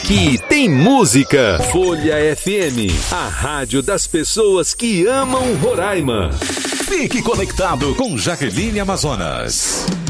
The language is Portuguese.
Aqui tem música. Folha FM, a rádio das pessoas que amam Roraima. Fique conectado com Jaqueline Amazonas.